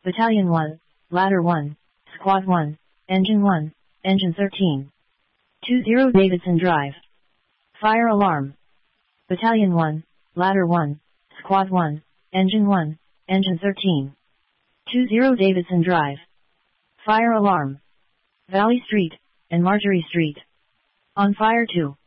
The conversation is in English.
Battalion 1, Ladder 1, Squad 1, Engine 1, Engine 13. 20 Davidson Drive. Fire alarm. Battalion 1, Ladder 1, Squad 1, Engine 1, Engine 13. 20 Davidson Drive. Fire alarm. Valley Street and Marjorie Street. On fire 2.